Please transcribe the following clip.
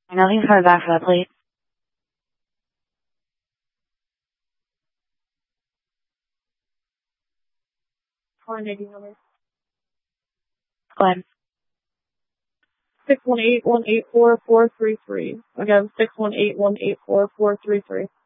Nothing's coming back for that plate. Calling ID number. Go ahead. 618-184-433. Again, 618-184-433.